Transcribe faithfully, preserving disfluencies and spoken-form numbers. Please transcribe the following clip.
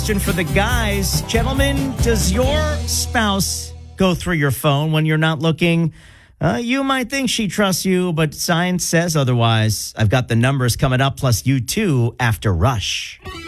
question for the guys. Gentlemen, does your spouse go through your phone when you're not looking? Uh, you might think she trusts you, but science says otherwise. I've got the numbers coming up, plus you too, after Rush.